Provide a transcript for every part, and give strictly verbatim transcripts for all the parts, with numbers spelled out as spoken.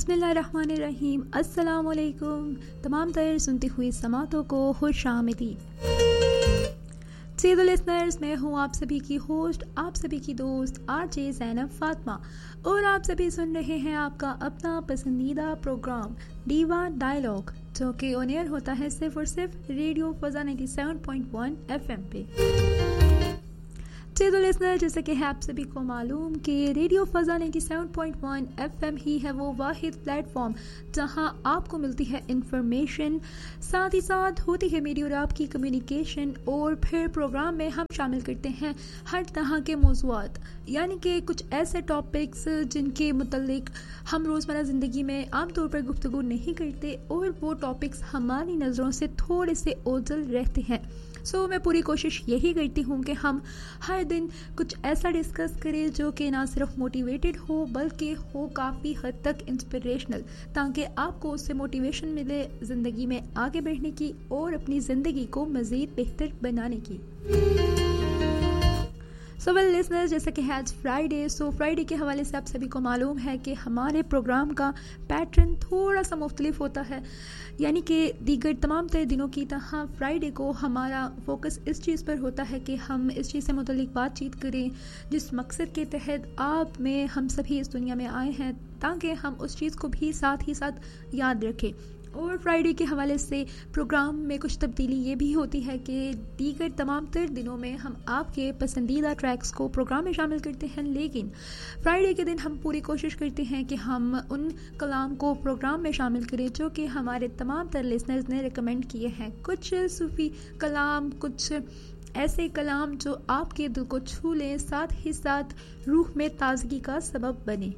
بسم اللہ الرحمن الرحیم. السلام علیکم تمام تر سنتی ہوئی سماعتوں کو خوش آمدید. سیدو لسنرز، میں ہوں آپ سبھی کی ہوسٹ، آپ سبھی کی دوست آر جے زینب فاطمہ، اور آپ سبھی سن رہے ہیں آپ کا اپنا پسندیدہ پروگرام ڈیوا ڈائلاگ، جو کہ آن ایئر ہوتا ہے صرف اور صرف ریڈیو فضا ninety seven point one F M پہ. سیدو لسنر، جیسے کہ ہے آپ سبھی کو معلوم کہ ریڈیو فضا ninety seven point one F M ہی ہے وہ واحد پلیٹ فارم جہاں آپ کو ملتی ہے انفارمیشن، ساتھ ہی ساتھ ہوتی ہے میری اور آپ کی کمیونیکیشن، اور پھر پروگرام میں ہم شامل کرتے ہیں ہر طرح کے موضوعات، یعنی کہ کچھ ایسے ٹاپکس جن کے متعلق ہم روزمرہ زندگی میں عام طور پر گفتگو نہیں کرتے، اور وہ ٹاپکس ہماری نظروں سے تھوڑے سے اوجھل رہتے ہیں. سو so, میں پوری کوشش یہی کرتی ہوں کہ ہم ہر دن کچھ ایسا ڈسکس کریں جو کہ نہ صرف موٹیویٹڈ ہو بلکہ ہو کافی حد تک انسپریشنل، تاکہ آپ کو اس سے موٹیویشن ملے زندگی میں آگے بڑھنے کی اور اپنی زندگی کو مزید بہتر بنانے کی. سو ویل لسنر، جیسا کہ ہے آج فرائیڈے، سو فرائیڈے کے حوالے سے آپ سبھی کو معلوم ہے کہ ہمارے پروگرام کا پیٹرن تھوڑا سا مختلف ہوتا ہے، یعنی کہ دیگر تمام تر دنوں کی طرح فرائیڈے کو ہمارا فوکس اس چیز پر ہوتا ہے کہ ہم اس چیز سے متعلق بات چیت کریں جس مقصد کے تحت آپ میں ہم سبھی اس دنیا میں آئے ہیں، تاکہ ہم اس چیز کو بھی ساتھ ہی ساتھ یاد رکھیں. اور فرائیڈے کے حوالے سے پروگرام میں کچھ تبدیلی یہ بھی ہوتی ہے کہ دیگر تمام تر دنوں میں ہم آپ کے پسندیدہ ٹریکس کو پروگرام میں شامل کرتے ہیں، لیکن فرائیڈے کے دن ہم پوری کوشش کرتے ہیں کہ ہم ان کلام کو پروگرام میں شامل کریں جو کہ ہمارے تمام تر لسنرز نے ریکمینڈ کیے ہیں. کچھ صوفی کلام، کچھ ایسے کلام جو آپ کے دل کو چھو لیں، ساتھ ہی ساتھ روح میں تازگی کا سبب بنے.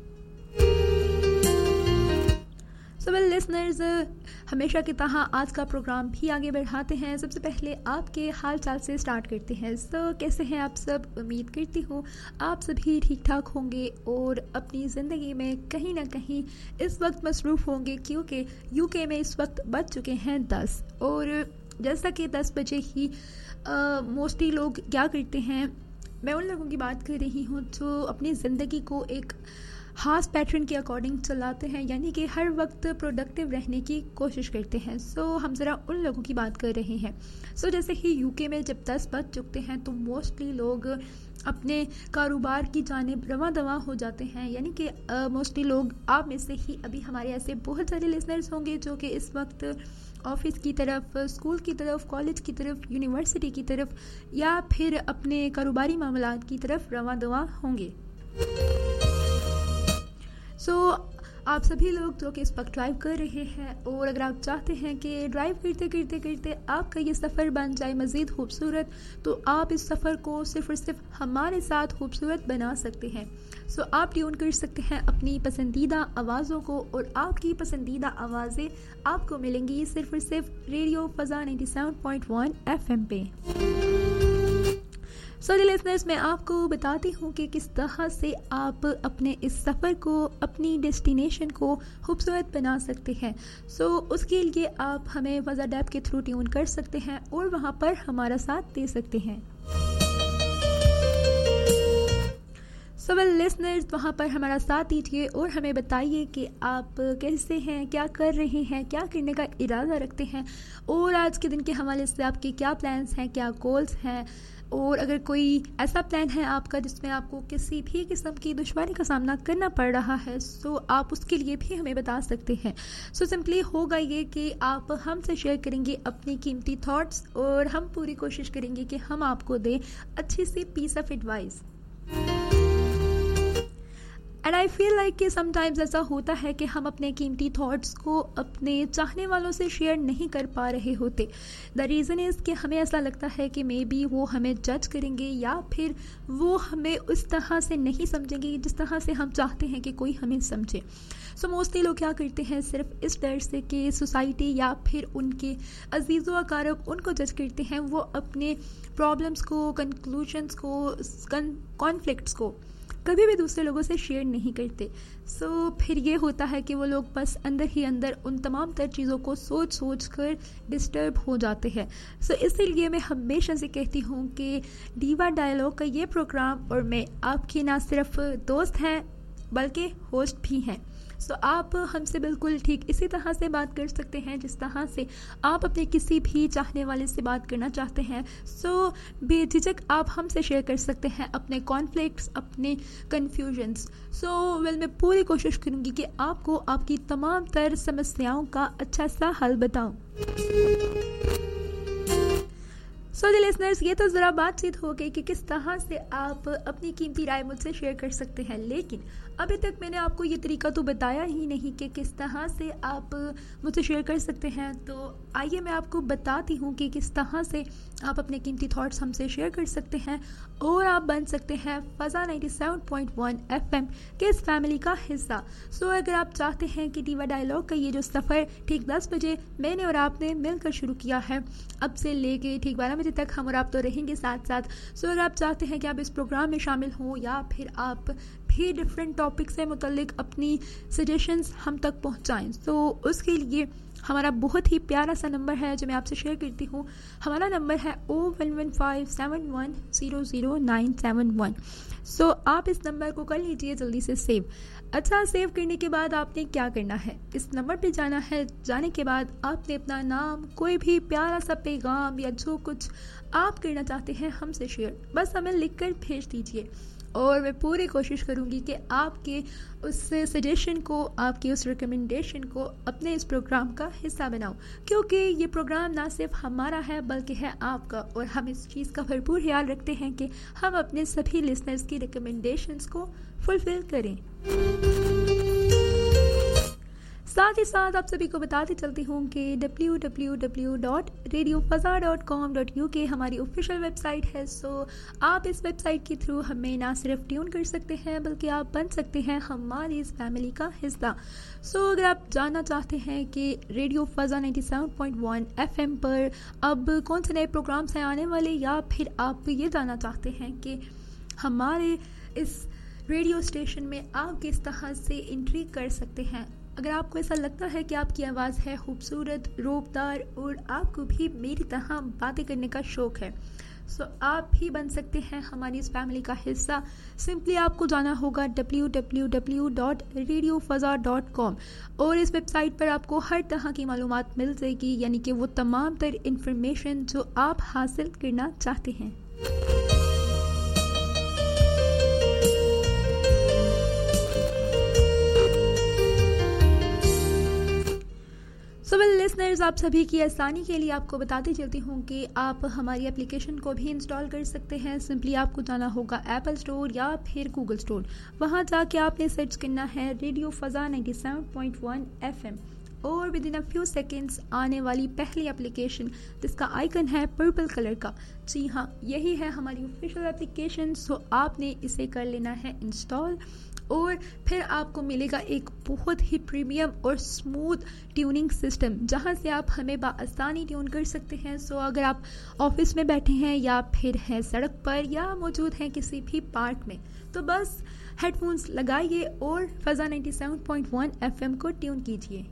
سو ویل لسنرز، ہمیشہ کی طرح آج کا پروگرام بھی آگے بڑھاتے ہیں. سب سے پہلے آپ کے حال چال سے سٹارٹ کرتے ہیں. سو کیسے ہیں آپ سب؟ امید کرتی ہوں آپ سبھی ٹھیک ٹھاک ہوں گے اور اپنی زندگی میں کہیں نہ کہیں اس وقت مصروف ہوں گے، کیونکہ یو کے میں اس وقت بج چکے ہیں دس، اور جیسا کہ دس بجے ہی موسٹلی لوگ کیا کرتے ہیں، میں ان لوگوں کی بات کر رہی ہوں جو اپنی زندگی کو ایک خاص پیٹرن کے اکارڈنگ چلاتے ہیں، یعنی کہ ہر وقت پروڈکٹیو رہنے کی کوشش کرتے ہیں. سو so, ہم ذرا ان لوگوں کی بات کر رہے ہیں. سو so, جیسے ہی یو کے میں جب دس بج چکتے ہیں تو موسٹلی لوگ اپنے کاروبار کی جانب رواں دواں ہو جاتے ہیں، یعنی کہ موسٹلی لوگ، آپ میں سے ہی ابھی ہمارے ایسے بہت سارے لسنرز ہوں گے جو کہ اس وقت آفس کی طرف، اسکول کی طرف، کالج کی طرف، یونیورسٹی کی طرف، یا پھر اپنے کاروباری معاملات کی طرف رواں دواں ہوں گے. سو so, آپ سبھی لوگ جو کہ اس وقت ڈرائیو کر رہے ہیں، اور اگر آپ چاہتے ہیں کہ ڈرائیو کرتے کرتے کرتے آپ کا یہ سفر بن جائے مزید خوبصورت، تو آپ اس سفر کو صرف اور صرف ہمارے ساتھ خوبصورت بنا سکتے ہیں. سو so, آپ ٹیون کر سکتے ہیں اپنی پسندیدہ آوازوں کو، اور آپ کی پسندیدہ آوازیں آپ کو ملیں گی صرف اور صرف ریڈیو فضا ninety seven point one F M پہ. سو ڈیئر لسنرز، میں آپ کو بتاتی ہوں کہ کس طرح سے آپ اپنے اس سفر کو، اپنی ڈیسٹینیشن کو خوبصورت بنا سکتے ہیں. سو so, اس کے لیے آپ ہمیں فضا ڈیپ کے تھرو ٹیون کر سکتے ہیں اور وہاں پر ہمارا ساتھ دے سکتے ہیں. سو ویل لسنرز، وہاں پر ہمارا ساتھ دیجیے اور ہمیں بتائیے کہ آپ کیسے ہیں، کیا کر رہے ہیں، کیا کرنے کا ارادہ رکھتے ہیں، اور آج کے دن کے حوالے سے آپ کے کیا پلانس ہیں، کیا گولز ہیں، اور اگر کوئی ایسا پلان ہے آپ کا جس میں آپ کو کسی بھی قسم کی دشواری کا سامنا کرنا پڑ رہا ہے، سو آپ اس کے لیے بھی ہمیں بتا سکتے ہیں. سو سمپلی ہوگا یہ کہ آپ ہم سے شیئر کریں گے اپنی قیمتی تھاٹس، اور ہم پوری کوشش کریں گے کہ ہم آپ کو دیں اچھی سی پیس of advice. And I feel like کہ سم ٹائمز ایسا ہوتا ہے کہ ہم اپنے قیمتی تھاٹس کو اپنے چاہنے والوں سے شیئر نہیں کر پا رہے ہوتے. دا ریزن از کہ ہمیں ایسا لگتا ہے کہ مے بی وہ ہمیں جج کریں گے، یا پھر وہ ہمیں اس طرح سے نہیں سمجھیں گے جس طرح سے ہم چاہتے ہیں کہ کوئی ہمیں سمجھے. سو موسٹلی لوگ کیا کرتے ہیں، صرف اس ڈر سے کہ سوسائٹی یا پھر ان کے عزیز و اقارب ان کو جج کرتے ہیں، وہ اپنے پرابلمس کو، کنکلوژنس کو، کانفلکٹس کو کبھی بھی دوسرے لوگوں سے شیئر نہیں کرتے. سو so, پھر یہ ہوتا ہے کہ وہ لوگ بس اندر ہی اندر ان تمام تر چیزوں کو سوچ سوچ کر ڈسٹرب ہو جاتے ہیں. سو so, اسی لیے میں ہمیشہ سے کہتی ہوں کہ ڈیوا ڈائلاگ کا یہ پروگرام اور میں آپ کی نہ صرف دوست ہیں बल्कि होस्ट भी हैं। सो आप हमसे बिल्कुल ठीक इसी तरह से बात कर सकते हैं जिस तरह से आप अपने किसी भी चाहने वाले से बात करना चाहते हैं। सो बेझिझक आप हमसे शेयर कर सकते हैं अपने कॉन्फ्लिक्ट्स, अपने कन्फ्यूजन्स। सो वेल मैं पूरी कोशिश करूँगी कि आपको आपकी तमाम तर समस्याओं का अच्छा सा हल बताऊँ। सो so, लिसनर्स, ये तो ज़रा बातचीत हो गई कि किस तरह से आप अपनी कीमती राय मुझसे शेयर कर सकते हैं, लेकिन अभी तक मैंने आपको ये तरीका तो बताया ही नहीं कि किस तरह से आप मुझसे शेयर कर सकते हैं। तो आइए मैं आपको बताती हूँ कि किस तरह से आप अपने कीमती थॉट्स हमसे शेयर कर सकते हैं और आप बन सकते हैं फ़ज़ा ninety seven point one FM के इस फैमिली का हिस्सा। सो so, अगर आप चाहते हैं कि डीवा डायलॉग का ये जो सफ़र ठीक दस बजे मैंने और आपने मिलकर शुरू किया है, अब से लेके ठीक बारह बजे तक हम और आप तो रहेंगे साथ साथ। सो so, अगर आप चाहते हैं कि आप इस प्रोग्राम में शामिल हों या फिर आप भी डिफरेंट टॉपिक से मुतल्लिक अपनी सजेशंस हम तक पहुंचाएं, तो उसके लिए हमारा बहुत ही प्यारा सा नंबर है जो मैं आपसे शेयर करती हूँ। हमारा नंबर है ओ one one five seven one zero zero nine seven one. सो आप इस नंबर को कर लीजिए जल्दी से सेव। अच्छा, सेव करने के बाद आपने क्या करना है, इस नंबर पे जाना है। जाने के बाद आपने अपना नाम, कोई भी प्यारा सा पैगाम या जो कुछ आप करना चाहते हैं हमसे शेयर बस हमें लिख कर भेज दीजिए और मैं पूरी कोशिश करूंगी कि आपके उस सजेशन को, आपकी उस रिकमेंडेशन को अपने इस प्रोग्राम का हिस्सा बनाऊं, क्योंकि ये प्रोग्राम ना सिर्फ हमारा है बल्कि है आपका, और हम इस चीज़ का भरपूर ख्याल रखते हैं कि हम अपने सभी लिसनर्स की रिकमेंडेशंस को फुलफिल करें। साथ ही साथ आप सभी को बताते चलती हूँ कि W W W dot radio फ़ज़ा dot com dot U के हमारी ऑफिशियल वेबसाइट है। सो आप इस वेबसाइट के थ्रू हमें ना सिर्फ ट्यून कर सकते हैं बल्कि आप बन सकते हैं हमारी इस फैमिली का हिस्सा। सो अगर आप जानना चाहते हैं कि radio फ़ज़ा ninety seven point one FM पर अब कौन से नए प्रोग्राम्स हैं आने वाले, या फिर आप ये जानना चाहते हैं कि हमारे इस रेडियो स्टेशन में आप किस तरह से एंट्री कर सकते हैं, अगर आपको ऐसा लगता है कि आपकी आवाज़ है खूबसूरत, रूपदार और आपको भी मेरी तरह बातें करने का शौक़ है, सो आप भी बन सकते हैं हमारी इस फैमिली का हिस्सा। सिंपली आपको जाना होगा W W W dot radio फ़ज़ा dot com और इस वेबसाइट पर आपको हर तरह की मालूमात मिल जाएगी, यानी कि वो तमाम तर इंफॉर्मेशन जो आप हासिल करना चाहते हैं। सो वेल लिसनर्स, आप सभी की आसानी के लिए आपको बताती चलती हूँ कि आप हमारी एप्लीकेशन को भी इंस्टॉल कर सकते हैं। सिंपली आपको जाना होगा एप्पल स्टोर या फिर गूगल स्टोर, वहाँ जाके आपने सर्च करना है radio फ़ज़ा ninety seven point one FM और with in a few seconds आने वाली पहली एप्लीकेशन जिसका आइकन है पर्पल कलर का, जी हाँ यही है हमारी ऑफिशियल एप्लीकेशन। सो आपने इसे कर लेना है इंस्टॉल और फिर आपको मिलेगा एक बहुत ही प्रीमियम और स्मूथ ट्यूनिंग सिस्टम जहां से आप हमें बआसानी ट्यून कर सकते हैं। सो अगर आप ऑफिस में बैठे हैं या फिर हैं सड़क पर या मौजूद हैं किसी भी पार्क में, तो बस हेडफोन्स लगाइए और फ़ज़ा ninety seven point one FM को ट्यून कीजिए।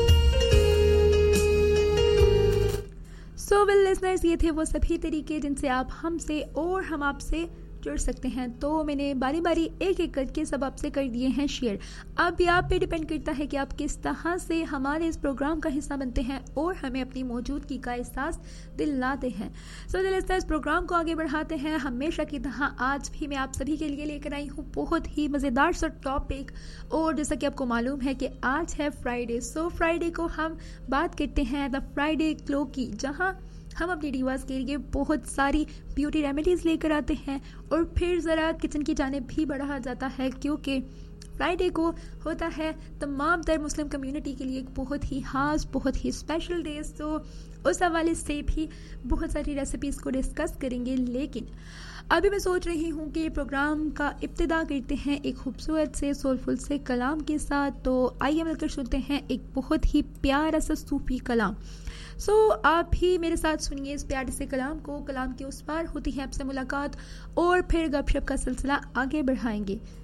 सो वेल लिसनर्स, ये थे वो सभी तरीके जिनसे आप हमसे और हम आपसे जुड़ सकते हैं। तो मैंने बारी बारी एक एक करके सब आपसे कर दिए हैं शेयर। अब ये आप पे डिपेंड करता है कि आप किस तरह से हमारे इस प्रोग्राम का हिस्सा बनते हैं और हमें अपनी मौजूदगी का एहसास दिलाते हैं। सो so, इस प्रोग्राम को आगे बढ़ाते हैं। हमेशा की तरह आज भी मैं आप सभी के लिए लेकर आई हूँ बहुत ही मज़ेदार सा टॉपिक, और जैसा कि आपको मालूम है कि आज है फ्राइडे। सो so, फ्राइडे को हम बात करते हैं द फ्राइडे ग्लो की, जहाँ हम अपनी डिवास के लिए बहुत सारी ब्यूटी रेमेडीज़ लेकर आते हैं और फिर ज़रा किचन की जानिब भी बढ़ा जाता है, क्योंकि फ्राइडे को होता है तमाम तर मुस्लिम कम्युनिटी के लिए एक बहुत ही खास, बहुत ही स्पेशल डे। तो उस हवाले से भी बहुत सारी रेसिपीज़ को डिस्कस करेंगे, लेकिन अभी मैं सोच रही हूँ कि प्रोग्राम का इब्तिदा करते हैं एक खूबसूरत से सोलफुल से कलाम के साथ। तो आइए मिलकर सुनते हैं एक बहुत ही प्यारा सा सूफी कलाम। सो so, आप भी मेरे साथ सुनिए इस प्यारे से कलाम को। कलाम के उस पार होती है आपसे मुलाकात और फिर गपशप का सिलसिला आगे बढ़ाएंगे।